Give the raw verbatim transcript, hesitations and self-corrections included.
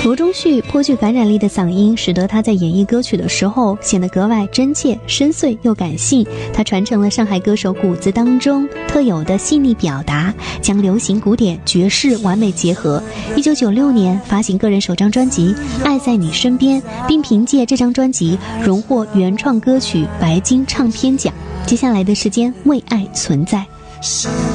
罗中旭颇具感染力的嗓音，使得他在演绎歌曲的时候显得格外真切、深邃又感性。他传承了上海歌手骨子当中特有的细腻表达，将流行、古典、爵士完美结合。一九九六年发行个人首张专辑《爱在你身边》，并凭借这张专辑荣获原创歌曲白金唱片奖。接下来的时间，为爱存在。